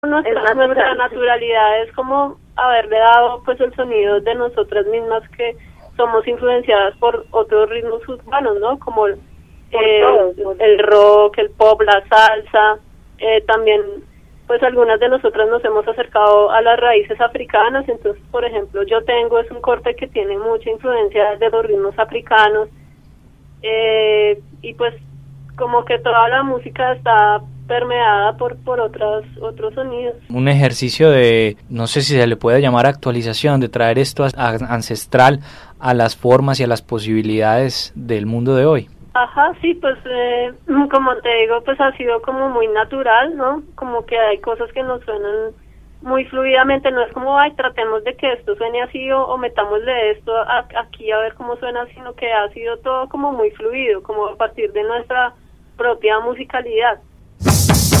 Nuestra naturalidad es como haberle dado pues el sonido de nosotras mismas, que somos influenciadas por otros ritmos urbanos, ¿no? Como el rock, el pop, la salsa, también pues algunas de nosotras nos hemos acercado a las raíces africanas. Entonces, por ejemplo, yo tengo es un corte que tiene mucha influencia de los ritmos africanos, y pues como que toda la música está permeada por otros sonidos. Un ejercicio de, no sé si se le puede llamar actualización, de traer esto ancestral a las formas y a las posibilidades del mundo de hoy. Ajá, sí, pues como te digo, pues ha sido como muy natural, ¿no? Como que hay cosas que nos suenan muy fluidamente, no es como, ay, tratemos de que esto suene así o metámosle esto aquí a ver cómo suena, sino que ha sido todo como muy fluido, como a partir de nuestra propia musicalidad.